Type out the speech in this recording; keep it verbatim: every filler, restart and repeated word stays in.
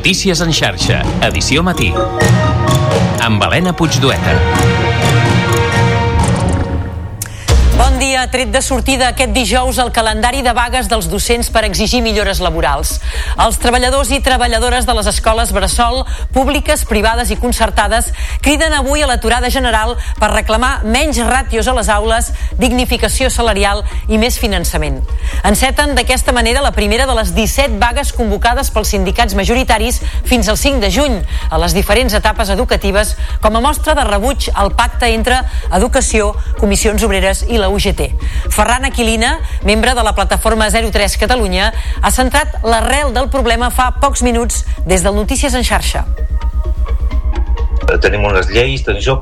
Notícies en xarxa, edició matí. Amb Helena Puigdueta. Bon dia. Tret de sortida aquest dijous el calendari de vagues dels docents per exigir millores laborals. Els treballadors i treballadores de les escoles bressol, públiques, privades i concertades, criden avui a l'aturada general per reclamar menys ràtios a les aules, dignificació salarial i més finançament. Enceten d'aquesta manera la primera de les disset vagues convocades pels sindicats majoritaris fins al cinc de juny a les diferents etapes educatives com a mostra de rebuig al pacte entre Educació, Comissions Obreres i la U G T. Ferran Aquilina, membre de la plataforma zero tres Catalunya, ha centrat l'arrel del problema fa pocs minuts des del Notícies en xarxa. Tenim unes lleis, això